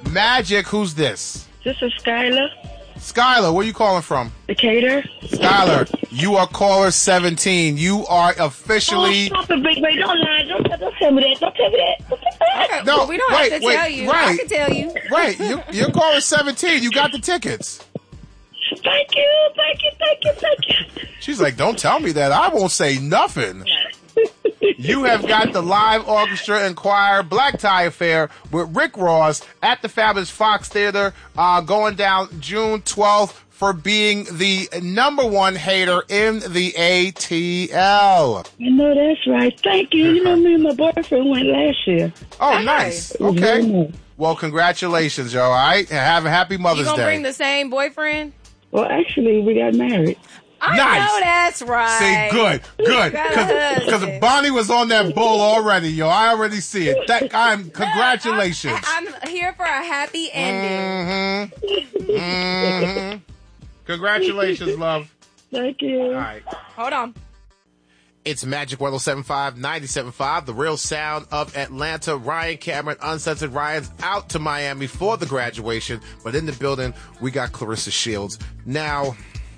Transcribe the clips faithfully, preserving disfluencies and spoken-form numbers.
Magic, who's this? This is Skylar. Skylar, where you calling from? Decatur. Skylar, you are caller seventeen. You are officially... Oh, stop it, big baby. Don't lie. Don't, don't tell me that. Don't tell me that. Don't tell me that. Okay, No, well, we don't wait, have to wait, tell you. right. I can tell you. Right, you, you're caller seventeen. You got the tickets. Thank you. Thank you. Thank you. Thank you. She's like, don't tell me that. I won't say nothing. You have got the live orchestra and choir Black Tie Affair with Rick Ross at the Fabulous Fox Theater uh, going down June twelfth for being the number one hater in the A T L. You know, that's right. Thank you. You know, me and my boyfriend went last year. Oh, Nice. nice. It was Okay. very nice. Well, congratulations, yo. All right. And have a happy You Mother's gonna Day. bring the same boyfriend? Well, actually, we got married. I Nice. know that's right. See, good, good. Got a Because husband. Bonnie was on that bull already, yo. I already see it. That, I'm, congratulations. I, I'm here for a happy ending. Mm-hmm. Mm-hmm. Congratulations, love. Thank you. All right. Hold on. It's Magic one oh seven point five, ninety-seven point five, the real sound of Atlanta. Ryan Cameron, Uncensored Ryan's out to Miami for the graduation, but in the building, we got Clarissa Shields. Now,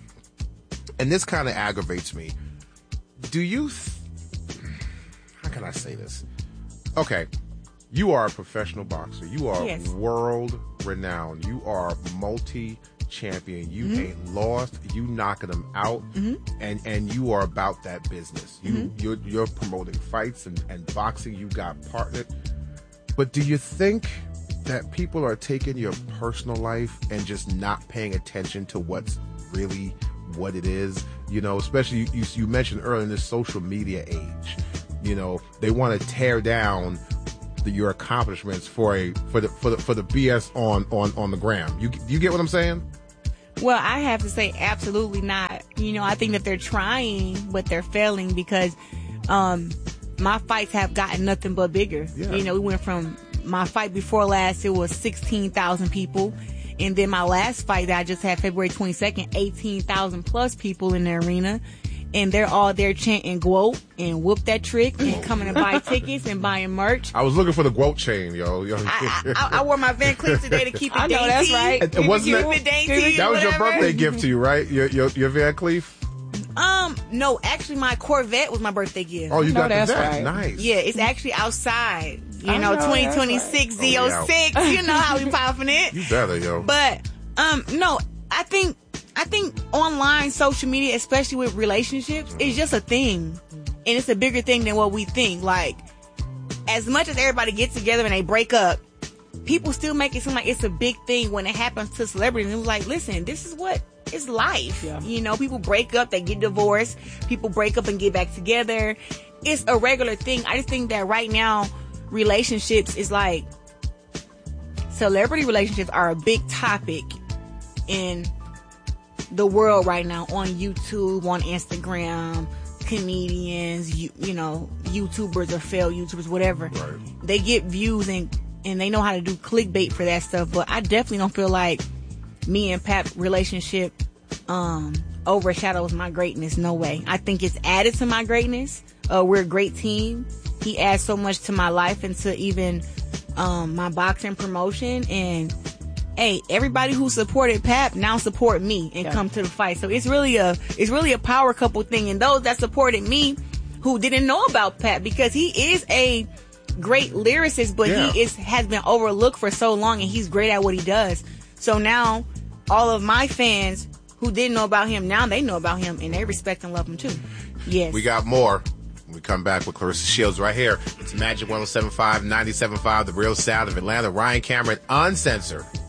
and this kind of aggravates me. Do you, th- how can I say this? Okay, you are a professional boxer. You are Yes. world renowned. You are multi-champion. You mm-hmm. ain't lost. You knocking them out, mm-hmm. and and you are about that business. You mm-hmm. you're you're promoting fights and, and boxing. You got partnered. But do you think that people are taking your personal life and just not paying attention to what's really what it is? You know, especially you, you, you mentioned earlier in this social media age. You know, they want to tear down the, your accomplishments for a for the for the for the B S on on on the gram. You you get what I'm saying? Well, I have to say absolutely not. You know, I think that they're trying, but they're failing because um, my fights have gotten nothing but bigger. Yeah. You know, we went from my fight before last, it was sixteen thousand people. And then my last fight that I just had February twenty-second, eighteen thousand plus people in the arena. And they're all there chanting "Gwoat" and "Whoop that trick" and coming to buy tickets and buying merch. I was looking for the Gwoat chain, yo. yo. I, I, I wore my Van Cleef today to keep it I know dainty. that's right. And- and wasn't Keep that- it dainty. That was your whatever. birthday gift to you, right? Your your, your Van Cleef? Um, no, actually my Corvette was my birthday gift. Oh, you No, got the that's that. right. Nice. Yeah, it's actually outside. You I know, know, twenty that's twenty-six right. Z oh six. Oh, You know how we popping it. You better, yo. But um, no, I think I think online social media, especially with relationships, is just a thing, and it's a bigger thing than what we think. Like, as much as everybody gets together and they break up, people still make it seem like it's a big thing when it happens to celebrities. It was like, listen, this is what it's life. Yeah. You know, people break up, they get divorced. People break up and get back together. It's a regular thing. I just think that right now, relationships is like, celebrity relationships are a big topic in the world right now, on YouTube, on Instagram, comedians, you, you know, YouTubers or failed YouTubers, whatever. Right. They get views and, and they know how to do clickbait for that stuff. But I definitely don't feel like me and Pap relationship um, overshadows my greatness. No way. I think it's added to my greatness. Uh, we're a great team. He adds so much to my life and to even um, my boxing promotion. And hey, everybody who supported Pap now support me and Yeah. come to the fight. So it's really a it's really a power couple thing. And those that supported me who didn't know about Pap, because he is a great lyricist, but Yeah. he is has been overlooked for so long, and he's great at what he does. So now all of my fans who didn't know about him, now they know about him and they respect and love him too. Yes. We got more. When we come back with Clarissa Shields right here. It's Magic one oh seven point five, ninety-seven point five, the real sound of Atlanta. Ryan Cameron, Uncensored.